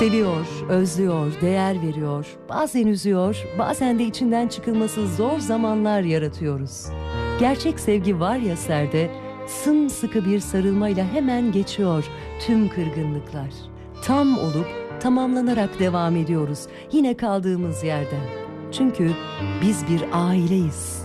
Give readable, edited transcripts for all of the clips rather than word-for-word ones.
Seviyor, özlüyor, değer veriyor, bazen üzüyor, bazen de içinden çıkılması zor zamanlar yaratıyoruz. Gerçek sevgi var ya serde, sımsıkı bir sarılmayla hemen geçiyor tüm kırgınlıklar. Tam olup tamamlanarak devam ediyoruz yine kaldığımız yerden. Çünkü biz bir aileyiz.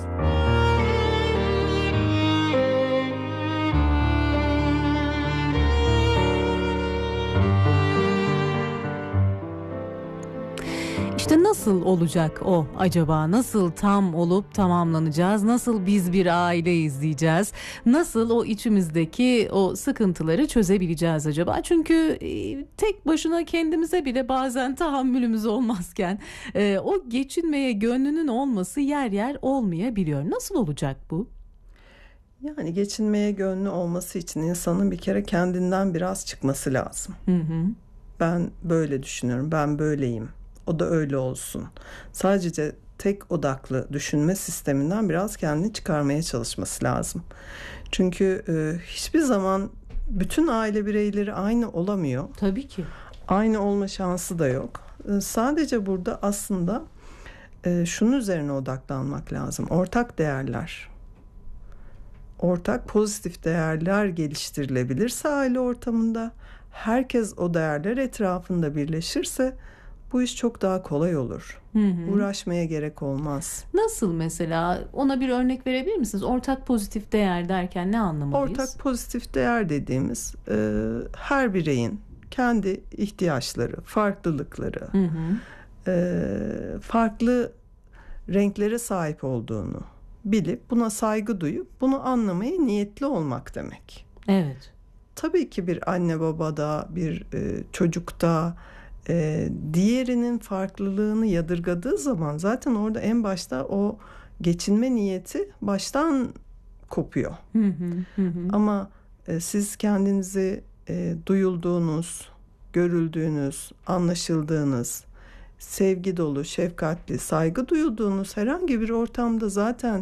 İşte nasıl olacak o acaba? Nasıl tam olup tamamlanacağız? Nasıl biz bir aileyiz diyeceğiz? Nasıl o içimizdeki o sıkıntıları çözebileceğiz acaba? Çünkü tek başına kendimize bile bazen tahammülümüz olmazken o geçinmeye gönlünün olması yer yer olmayabiliyor. Nasıl olacak bu? Yani geçinmeye gönlü olması için insanın bir kere kendinden biraz çıkması lazım. Hı hı. Ben böyle düşünüyorum, ben böyleyim. O da öyle olsun. Sadece tek odaklı düşünme sisteminden biraz kendini çıkarmaya çalışması lazım. Çünkü hiçbir zaman bütün aile bireyleri aynı olamıyor. Tabii ki. Aynı olma şansı da yok. Sadece burada aslında şunun üzerine odaklanmak lazım. Ortak değerler. Ortak pozitif değerler geliştirilebilirse aile ortamında, herkes o değerler etrafında birleşirse bu iş çok daha kolay olur. Hı hı. Uğraşmaya gerek olmaz. Nasıl mesela? Ona bir örnek verebilir misiniz? Ortak pozitif değer derken ne anlamalıyız? Ortak pozitif değer dediğimiz her bireyin kendi ihtiyaçları, farklılıkları, Hı hı. farklı renklere sahip olduğunu bilip buna saygı duyup bunu anlamaya niyetli olmak demek. Evet. Tabii ki bir anne babada, bir çocukta diğerinin farklılığını yadırgadığı zaman zaten orada en başta o geçinme niyeti baştan kopuyor. Hı hı, hı hı. Ama siz kendinizi duyulduğunuz, görüldüğünüz, anlaşıldığınız, sevgi dolu, şefkatli, saygı duyulduğunuz herhangi bir ortamda zaten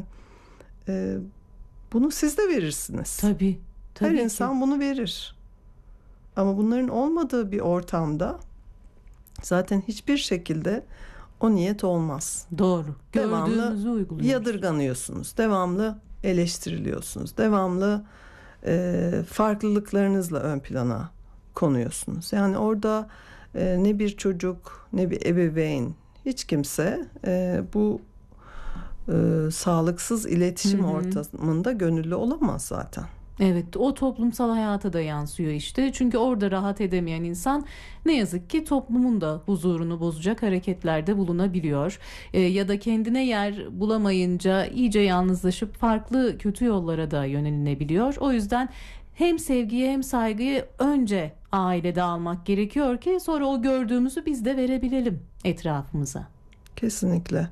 bunu siz de verirsiniz. Tabii. Her Tabii insan ki. bunu verir. Ama bunların olmadığı bir ortamda zaten hiçbir şekilde o niyet olmaz. Doğru. Devamlı Gördüğümüzü uyguluyoruz. yadırganıyorsunuz. Devamlı eleştiriliyorsunuz. Devamlı farklılıklarınızla ön plana konuyorsunuz. Yani orada ne bir çocuk ne bir ebeveyn, hiç kimse bu sağlıksız iletişim ortamında gönüllü olamaz zaten. Evet, o toplumsal hayata da yansıyor işte. Çünkü orada rahat edemeyen insan ne yazık ki toplumun da huzurunu bozacak hareketlerde bulunabiliyor. Ya da kendine yer bulamayınca iyice yalnızlaşıp farklı kötü yollara da yönelinebiliyor. O yüzden hem sevgiyi hem saygıyı önce ailede almak gerekiyor ki sonra o gördüğümüzü biz de verebilelim etrafımıza. Kesinlikle.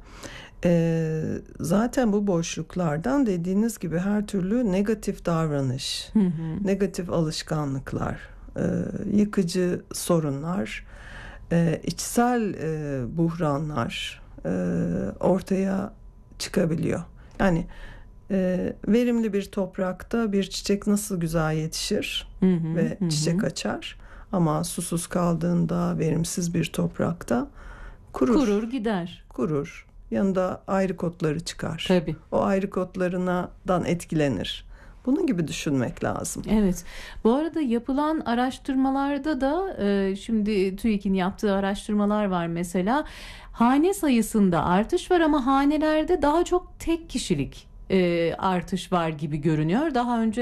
Zaten bu boşluklardan dediğiniz gibi her türlü negatif davranış, negatif alışkanlıklar, yıkıcı sorunlar, içsel buhranlar ortaya çıkabiliyor. Yani verimli bir toprakta bir çiçek nasıl güzel yetişir ve çiçek açar, ama susuz kaldığında verimsiz bir toprakta Kurur gider. kurur. Yanında ayrikotları çıkar. Tabii. O ayrikotlarından etkilenir. Bunun gibi düşünmek lazım. Evet. Bu arada yapılan araştırmalarda da şimdi TÜİK'in yaptığı araştırmalar var mesela. Hane sayısında artış var ama hanelerde daha çok tek kişilik artış var gibi görünüyor. Daha önce